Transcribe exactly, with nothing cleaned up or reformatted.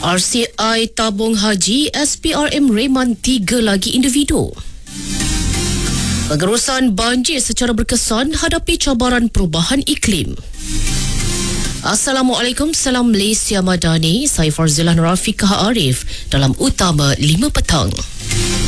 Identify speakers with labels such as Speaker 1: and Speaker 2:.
Speaker 1: R C I tabung haji S P R M reman tiga lagi individu. Pengurusan banjir secara berkesan hadapi cabaran perubahan iklim. Assalamualaikum, salam Malaysia Madani. Saya Farzilah Nur Afiqah Arif dalam Utama lima Petang.